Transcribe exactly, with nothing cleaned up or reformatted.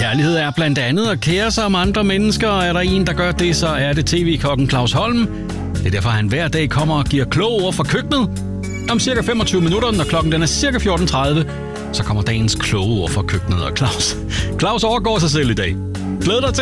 kærlighed er blandt andet at kære sig om andre mennesker, og er der en, der gør det, så er det tv-kokken Claus Holm. Det er derfor, han hver dag kommer og giver kloge ord fra køkkenet. Om cirka femogtyve minutter, når klokken den er cirka fjorten tredive, så kommer dagens kloge ord fra køkkenet, og Claus, Claus overgår sig selv i dag. Glæd dig til.